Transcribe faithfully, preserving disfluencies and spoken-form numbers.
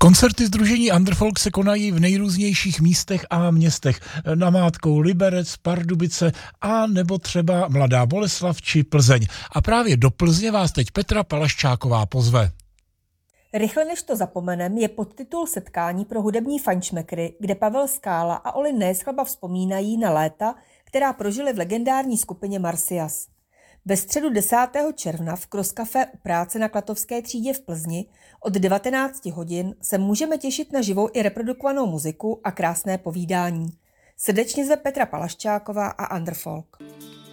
Koncerty sdružení Underfolk se konají v nejrůznějších místech a městech. Namátkou Liberec, Pardubice a nebo třeba Mladá Boleslav či Plzeň. A právě do Plzně vás teď Petra Palaščáková pozve. Rychle než to zapomenem je podtitul setkání pro hudební fajnšmekry, kde Pavel Skála a Oli Neschlaba vzpomínají na léta, která prožili v legendární skupině Marsyas. Ve středu desátého června v Cross Café u práce na Klatovské třídě v Plzni od devatenácti hodin se můžeme těšit na živou i reprodukovanou muziku a krásné povídání. Srdečně zve Petra Palaščáková a Underfolk.